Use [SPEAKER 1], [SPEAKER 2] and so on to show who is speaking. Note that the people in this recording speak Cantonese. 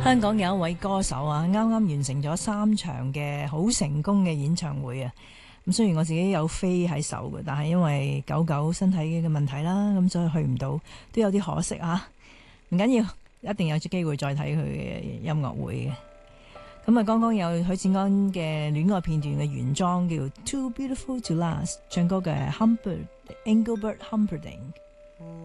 [SPEAKER 1] 香港有一位歌手啊，啱啱完成咗3場嘅好成功嘅演唱會啊。咁雖然我自己有飛喺手嘅，但係因為狗狗身體嘅問題啦，咁所以去唔到，都有啲可惜啊。唔緊要，一定有機會再睇佢嘅音樂會嘅。咁啊，剛剛有許志安嘅戀愛片段嘅原裝叫 Too Beautiful to Last， 唱歌嘅 Engelbert Humperdinck。